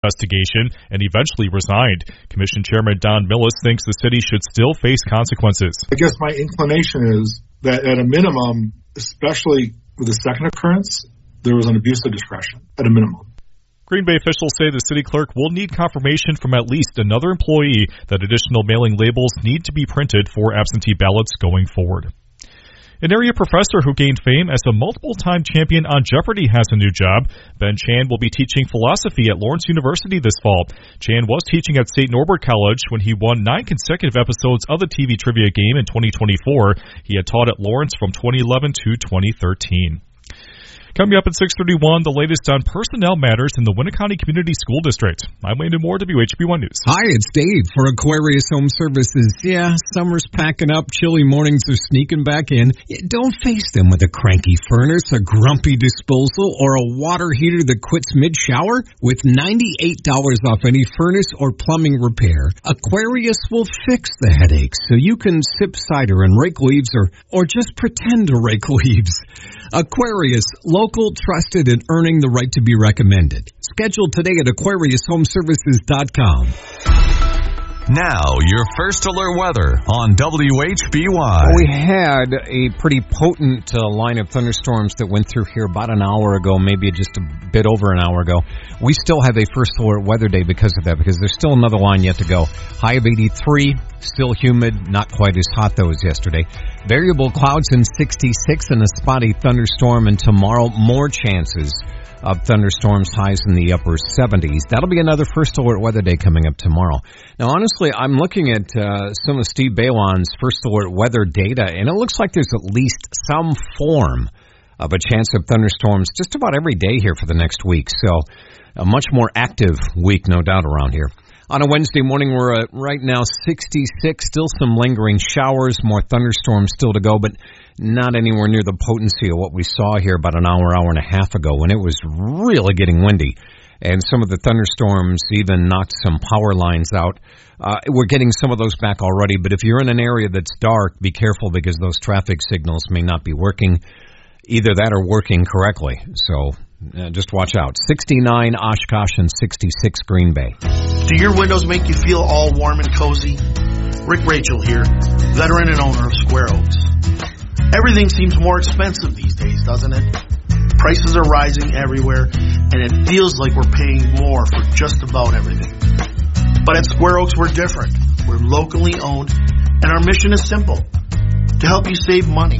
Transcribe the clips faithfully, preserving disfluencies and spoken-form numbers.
investigation and eventually resigned. Commission Chairman Don Millis thinks the city should still face consequences. I guess my inclination is that at a minimum, especially with the second occurrence, there was an abuse of discretion at a minimum. Green Bay officials say the city clerk will need confirmation from at least another employee that additional mailing labels need to be printed for absentee ballots going forward. An area professor who gained fame as a multiple-time champion on Jeopardy has a new job. Ben Chan will be teaching philosophy at Lawrence University this fall. Chan was teaching at Saint Norbert College when he won nine consecutive episodes of the T V trivia game in twenty twenty-four. He had taught at Lawrence from twenty eleven to twenty thirteen. Coming up at six thirty-one, the latest on personnel matters in the Winneconne Community School District. I'm Landon Moore, W H B one News. Hi, it's Dave for Aquarius Home Services. Yeah, summer's packing up, chilly mornings are sneaking back in. Don't face them with a cranky furnace, a grumpy disposal, or a water heater that quits mid-shower. With ninety-eight dollars off any furnace or plumbing repair, Aquarius will fix the headaches so you can sip cider and rake leaves or, or just pretend to rake leaves. Aquarius, local, trusted, and earning the right to be recommended. Schedule today at aquarius home services dot com. Now, your first alert weather on W H B Y. We had a pretty potent uh, line of thunderstorms that went through here about an hour ago, maybe just a bit over an hour ago. We still have a first alert weather day because of that, because there's still another line yet to go. High of eighty-three, still humid, not quite as hot though as yesterday. Variable clouds in sixty-six and a spotty thunderstorm, and tomorrow more chances of thunderstorms, highs in the upper seventies. That'll be another first alert weather day coming up tomorrow. Now, honestly, I'm looking at uh, some of Steve Bailon's first alert weather data, and it looks like there's at least some form of a chance of thunderstorms just about every day here for the next week. So a much more active week, no doubt, around here. On a Wednesday morning, we're at right now sixty-six, still some lingering showers, more thunderstorms still to go, but not anywhere near the potency of what we saw here about an hour, hour and a half ago when it was really getting windy. And some of the thunderstorms even knocked some power lines out. Uh, we're getting some of those back already, but if you're in an area that's dark, be careful because those traffic signals may not be working. Either that or working correctly. So uh, just watch out. sixty-nine Oshkosh and sixty-six Green Bay. Do your windows make you feel all warm and cozy? Rick Rachel here, veteran and owner of Square Oaks. Everything seems more expensive these days, doesn't it? Prices are rising everywhere, and it feels like we're paying more for just about everything. But at Square Oaks, we're different. We're locally owned, and our mission is simple: to help you save money.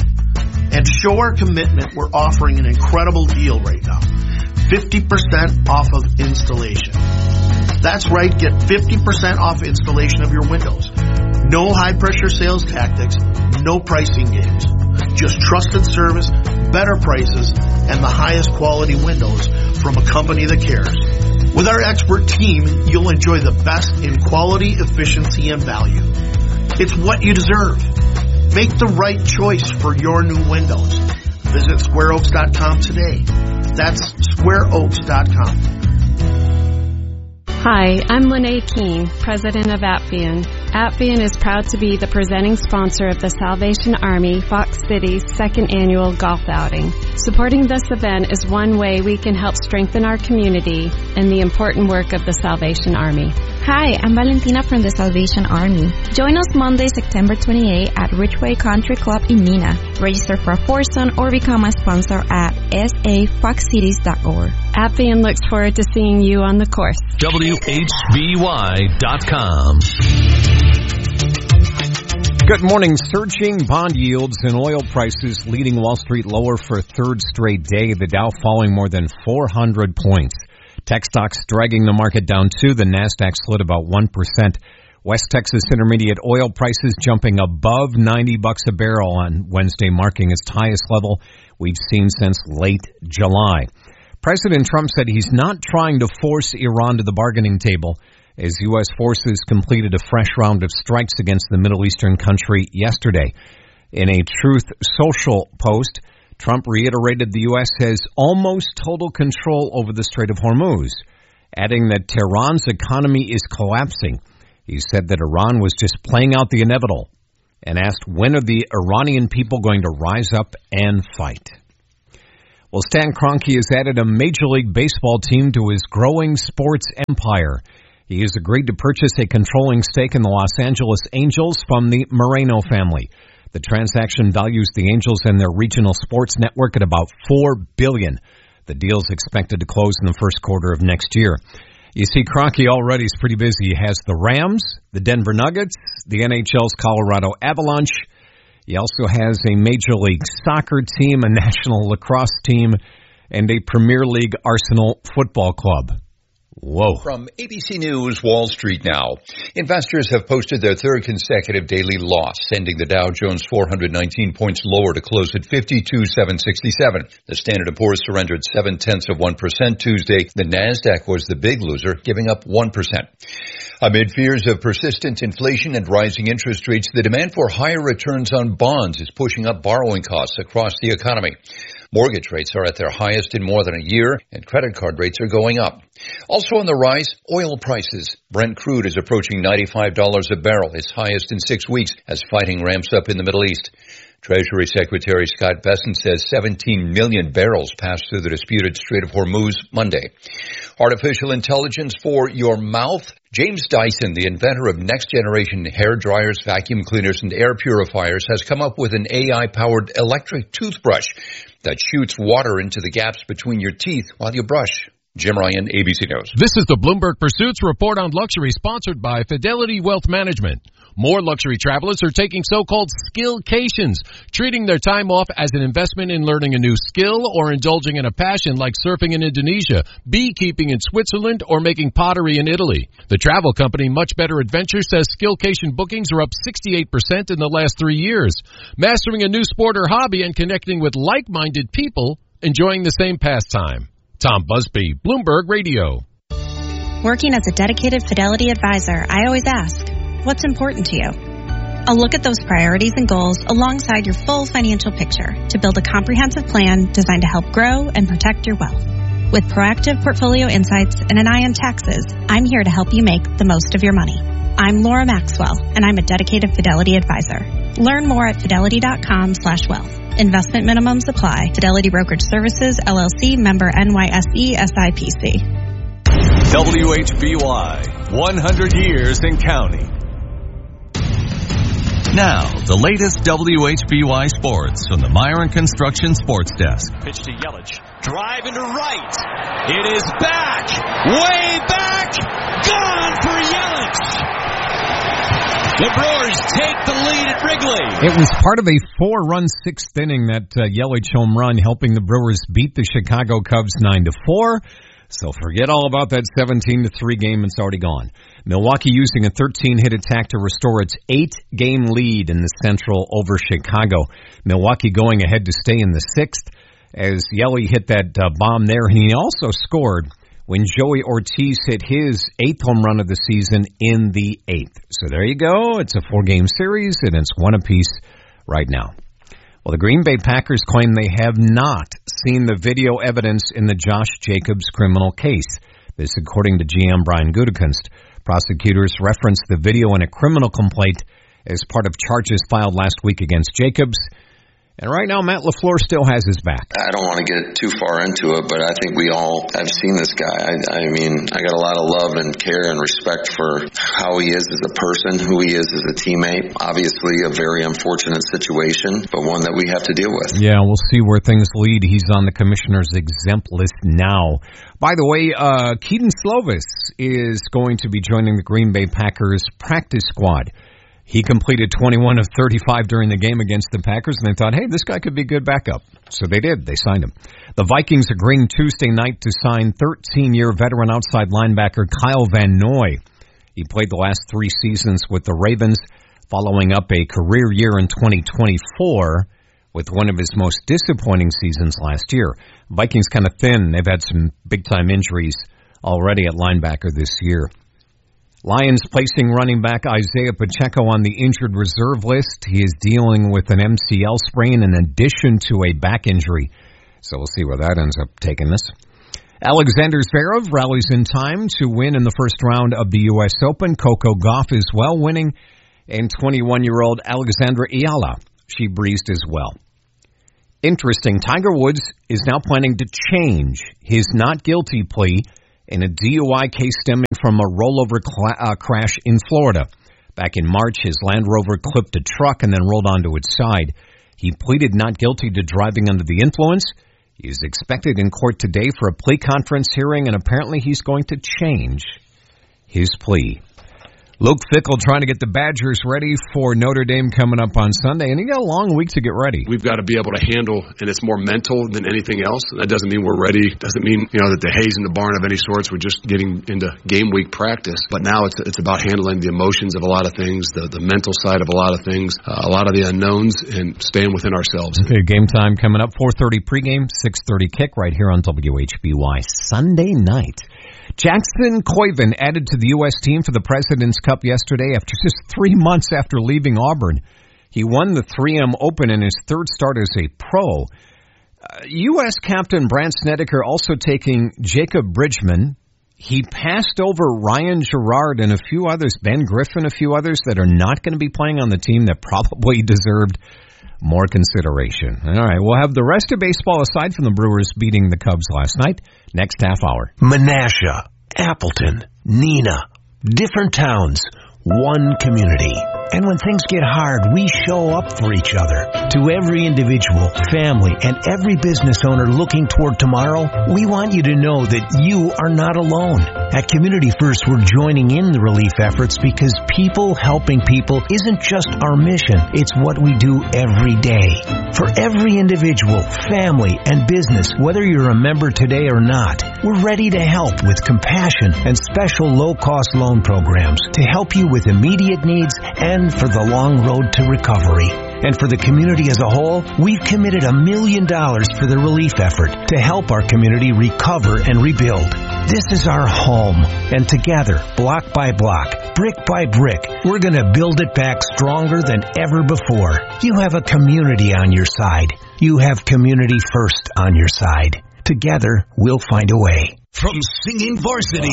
And to show our commitment, we're offering an incredible deal right now. fifty percent off of installation. That's right, get fifty percent off installation of your windows. No high-pressure sales tactics, no pricing games. Just trusted service, better prices, and the highest quality windows from a company that cares. With our expert team, you'll enjoy the best in quality, efficiency, and value. It's what you deserve. Make the right choice for your new windows. Visit square oaks dot com today. That's square oaks dot com. Hi, I'm Lene Keene, president of Appian. Appian is proud to be the presenting sponsor of the Salvation Army Fox City's second annual golf outing. Supporting this event is one way we can help strengthen our community and the important work of the Salvation Army. Hi, I'm Valentina from the Salvation Army. Join us Monday, September twenty-eighth at Ridgeway Country Club in Neenah. Register for a foursome or become a sponsor at s a fox cities dot org. Appian looks forward to seeing you on the course. W H B Y dot com. Good morning. Surging bond yields and oil prices leading Wall Street lower for a third straight day. The Dow falling more than four hundred points. Tech stocks dragging the market down too. The Nasdaq slid about one percent. West Texas Intermediate oil prices jumping above ninety bucks a barrel on Wednesday, marking its highest level we've seen since late July. President Trump said he's not trying to force Iran to the bargaining table as U S forces completed a fresh round of strikes against the Middle Eastern country yesterday. In a Truth Social post, Trump reiterated the U S has almost total control over the Strait of Hormuz, adding that Tehran's economy is collapsing. He said that Iran was just playing out the inevitable and asked when are the Iranian people going to rise up and fight. Well, Stan Kroenke has added a Major League Baseball team to his growing sports empire. He has agreed to purchase a controlling stake in the Los Angeles Angels from the Moreno family. The transaction values the Angels and their regional sports network at about four billion dollars. The deal is expected to close in the first quarter of next year. You see, Kroenke already is pretty busy. He has the Rams, the Denver Nuggets, the N H L's Colorado Avalanche. He also has a Major League Soccer team, a National Lacrosse team, and a Premier League Arsenal football club. Whoa. From A B C News, Wall Street now. Investors have posted their third consecutive daily loss, sending the Dow Jones four hundred nineteen points lower to close at fifty-two thousand seven hundred sixty-seven. The Standard and Poor's surrendered seven-tenths of one percent Tuesday. The Nasdaq was the big loser, giving up one percent. Amid fears of persistent inflation and rising interest rates, the demand for higher returns on bonds is pushing up borrowing costs across the economy. Mortgage rates are at their highest in more than a year, and credit card rates are going up. Also on the rise, oil prices. Brent crude is approaching ninety-five dollars a barrel, its highest in six weeks, as fighting ramps up in the Middle East. Treasury Secretary Scott Bessent says seventeen million barrels passed through the disputed Strait of Hormuz Monday. Artificial intelligence for your mouth. James Dyson, the inventor of next-generation hair dryers, vacuum cleaners, and air purifiers, has come up with an A I-powered electric toothbrush that shoots water into the gaps between your teeth while you brush. Jim Ryan, A B C News. This is the Bloomberg Pursuits Report on Luxury, sponsored by Fidelity Wealth Management. More luxury travelers are taking so-called skillcations, treating their time off as an investment in learning a new skill or indulging in a passion like surfing in Indonesia, beekeeping in Switzerland, or making pottery in Italy. The travel company Much Better Adventure says skillcation bookings are up sixty-eight percent in the last three years. Mastering a new sport or hobby and connecting with like-minded people enjoying the same pastime. Tom Busby, Bloomberg Radio. Working as a dedicated Fidelity advisor, I always ask, what's important to you? I'll look at those priorities and goals alongside your full financial picture to build a comprehensive plan designed to help grow and protect your wealth. With proactive portfolio insights and an eye on taxes, I'm here to help you make the most of your money. I'm Laura Maxwell, and I'm a dedicated Fidelity advisor. Learn more at fidelity.com slash wealth. Investment minimums apply. Fidelity Brokerage Services, L L C, member N Y S E, S I P C. W H B Y, one hundred years in counting. Now, the latest W H B Y sports from the Myron Construction Sports Desk. Pitch to Yelich. Drive into right. It is back. Way back. Gone for Yelich. The Brewers take the lead at Wrigley. It was part of a four-run sixth inning, that uh, Yelich home run, helping the Brewers beat the Chicago Cubs nine to four. So forget all about that seventeen to three game. It's already gone. Milwaukee using a thirteen-hit attack to restore its eight-game lead in the Central over Chicago. Milwaukee going ahead to stay in the sixth as Yelly hit that uh, bomb there. And he also scored when Joey Ortiz hit his eighth home run of the season in the eighth. So there you go. It's a four-game series, and it's one apiece right now. Well, the Green Bay Packers claim they have not seen the video evidence in the Josh Jacobs criminal case. This according to G M Brian Gutekunst. Prosecutors referenced the video in a criminal complaint as part of charges filed last week against Jacobs. And right now, Matt LaFleur still has his back. I don't want to get too far into it, but I think we all have seen this guy. I, I mean, I got a lot of love and care and respect for how he is as a person, who he is as a teammate. Obviously, a very unfortunate situation, but one that we have to deal with. Yeah, we'll see where things lead. He's on the commissioner's exempt list now. By the way, uh, Keaton Slovis is going to be joining the Green Bay Packers practice squad. He completed twenty-one of thirty-five during the game against the Packers, and they thought, hey, this guy could be good backup. So they did. They signed him. The Vikings agreeing Tuesday night to sign thirteen-year veteran outside linebacker Kyle Van Noy. He played the last three seasons with the Ravens, following up a career year in twenty twenty-four with one of his most disappointing seasons last year. Vikings kind of thin. They've had some big-time injuries already at linebacker this year. Lions placing running back Isaiah Pacheco on the injured reserve list. He is dealing with an M C L sprain in addition to a back injury. So we'll see where that ends up taking us. Alexander Zverev rallies in time to win in the first round of the U S Open. Coco Gauff as well winning. And twenty-one-year-old Alexandra Ayala, she breezed as well. Interesting. Tiger Woods is now planning to change his not guilty plea in a D U I case stemming from a rollover cl- uh, crash in Florida. Back in March, his Land Rover clipped a truck and then rolled onto its side. He pleaded not guilty to driving under the influence. He is expected in court today for a plea conference hearing, and apparently he's going to change his plea. Luke Fickell trying to get the Badgers ready for Notre Dame coming up on Sunday, and he got a long week to get ready. We've got to be able to handle, and it's more mental than anything else. That doesn't mean we're ready. Doesn't mean, you know, that the hay's in the barn of any sorts. We're just getting into game week practice. But now it's it's about handling the emotions of a lot of things, the, the mental side of a lot of things, uh, a lot of the unknowns, and staying within ourselves. Okay, game time coming up, four thirty pregame, six thirty kick right here on W H B Y Sunday night. Jackson Koiven added to the U S team for the President's Cup yesterday after just three months after leaving Auburn. He won the three M Open in his third start as a pro. Uh, U S captain Brandt Snedeker also taking Jacob Bridgman. He passed over Ryan Gerard and a few others, Ben Griffin, a few others that are not going to be playing on the team that probably deserved more consideration. All right, we'll have the rest of baseball aside from the Brewers beating the Cubs last night. Next half hour. Menasha, Appleton, Neenah, different towns, one community. And when things get hard, we show up for each other. To every individual, family, and every business owner looking toward tomorrow, we want you to know that you are not alone. At Community First, we're joining in the relief efforts because people helping people isn't just our mission, it's what we do every day. For every individual, family, and business, whether you're a member today or not, we're ready to help with compassion and special low-cost loan programs to help you with immediate needs and for the long road to recovery. And for the community as a whole, we've committed a million dollars for the relief effort to help our community recover and rebuild. This is our home, and together, block by block, brick by brick, we're going to build it back stronger than ever before. You have a community on your side. You have Community First on your side. Together, we'll find a way. From singing varsity,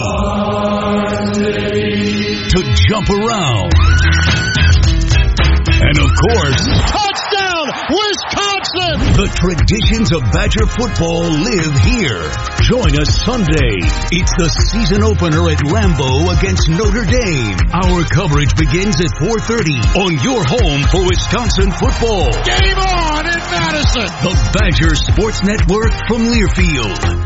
varsity to jump around. And of course, touchdown, Wisconsin! The traditions of Badger football live here. Join us Sunday. It's the season opener at Lambeau against Notre Dame. Our coverage begins at four thirty on your home for Wisconsin football. Game on in Madison! The Badger Sports Network from Learfield.